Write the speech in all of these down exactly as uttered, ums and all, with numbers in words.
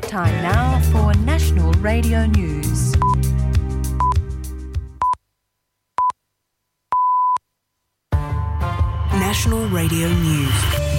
Time now for National Radio News. National Radio News.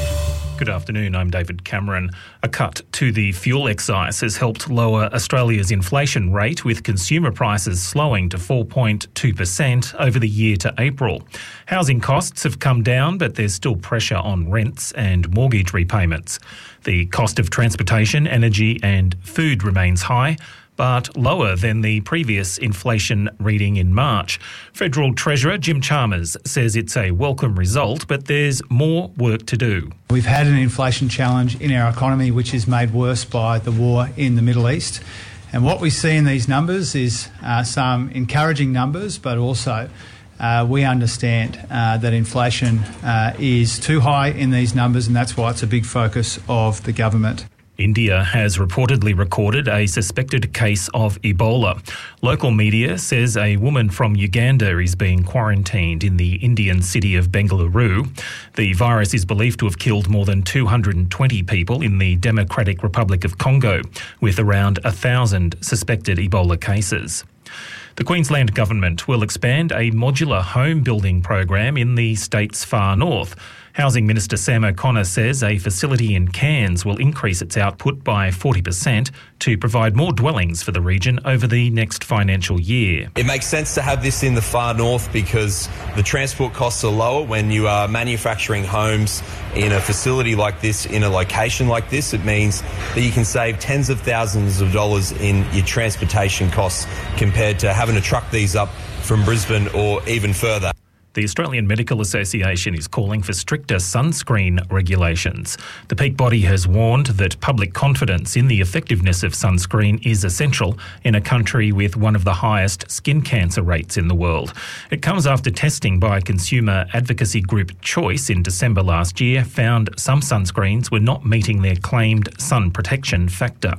Good afternoon, I'm David Cameron. A cut to the fuel excise has helped lower Australia's inflation rate, with consumer prices slowing to four point two percent over the year to April. Housing costs have come down, but there's still pressure on rents and mortgage repayments. The cost of transportation, energy and food remains high, but lower than the previous inflation reading in March. Federal Treasurer Jim Chalmers says it's a welcome result, but there's more work to do. We've had an inflation challenge in our economy which is made worse by the war in the Middle East. And what we see in these numbers is uh, some encouraging numbers, but also uh, we understand uh, that inflation uh, is too high in these numbers, and that's why it's a big focus of the government. India has reportedly recorded a suspected case of Ebola. Local media says a woman from Uganda is being quarantined in the Indian city of Bengaluru. The virus is believed to have killed more than two hundred twenty people in the Democratic Republic of Congo, with around one thousand suspected Ebola cases. The Queensland Government will expand a modular home building program in the state's far north. Housing Minister Sam O'Connor says a facility in Cairns will increase its output by forty percent to provide more dwellings for the region over the next financial year. It makes sense to have this in the far north because the transport costs are lower when you are manufacturing homes in a facility like this, in a location like this. It means that you can save tens of thousands of dollars in your transportation costs compared to having to truck these up from Brisbane or even further. The Australian Medical Association is calling for stricter sunscreen regulations. The peak body has warned that public confidence in the effectiveness of sunscreen is essential in a country with one of the highest skin cancer rates in the world. It comes after testing by consumer advocacy group Choice in December last year found some sunscreens were not meeting their claimed sun protection factor.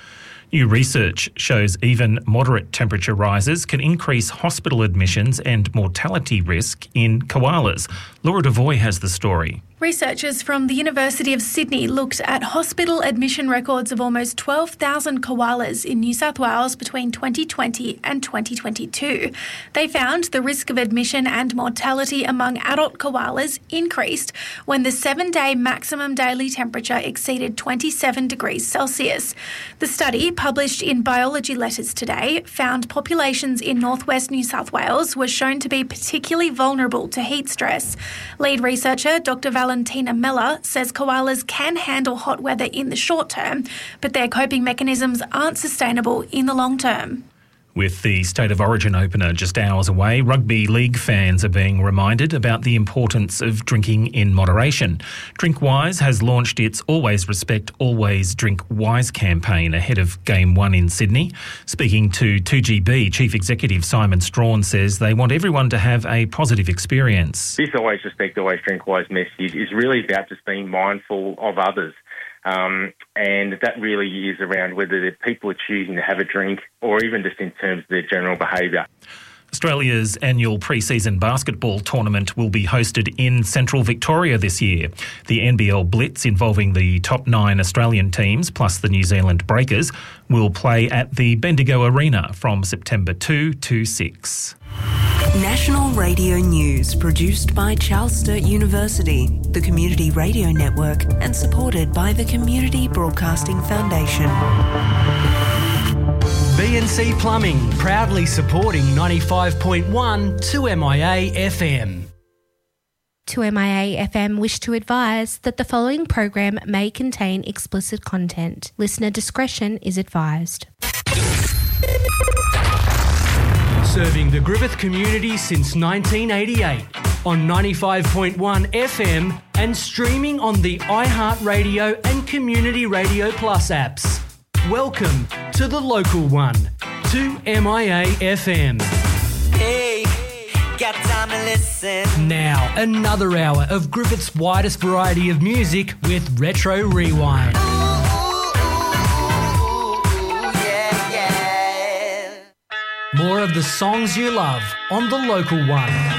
New research shows even moderate temperature rises can increase hospital admissions and mortality risk in koalas. Laura Devoy has the story. Researchers from the University of Sydney looked at hospital admission records of almost twelve thousand koalas in New South Wales between twenty twenty and twenty twenty-two. They found the risk of admission and mortality among adult koalas increased when the seven-day maximum daily temperature exceeded twenty-seven degrees Celsius. The study, published in Biology Letters today, found populations in northwest New South Wales were shown to be particularly vulnerable to heat stress. Lead researcher Doctor Valentina Meller says koalas can handle hot weather in the short term, but their coping mechanisms aren't sustainable in the long term. With the State of Origin opener just hours away, rugby league fans are being reminded about the importance of drinking in moderation. Drinkwise has launched its Always Respect, Always Drink Wise campaign ahead of Game one in Sydney. Speaking to two G B, Chief Executive Simon Strawn says they want everyone to have a positive experience. This Always Respect, Always Drink Wise message is really about just being mindful of others. Um, and that really is around whether the people are choosing to have a drink or even just in terms of their general behaviour. Australia's annual pre-season basketball tournament will be hosted in central Victoria this year. The N B L Blitz, involving the top nine Australian teams plus the New Zealand Breakers, will play at the Bendigo Arena from September second to sixth. National Radio News, produced by Charles Sturt University, the Community Radio Network, and supported by the Community Broadcasting Foundation. B and C Plumbing, proudly supporting ninety-five point one two M I A F M. two M I A F M wish to advise that the following program may contain explicit content. Listener discretion is advised. Serving the Griffith community since nineteen eighty-eight on ninety-five point one F M and streaming on the iHeartRadio and Community Radio Plus apps. Welcome to the local one, two M I A F M. Hey, got time to listen. Now, another hour of Griffith's widest variety of music with Retro Rewind. More of the songs you love on the local one.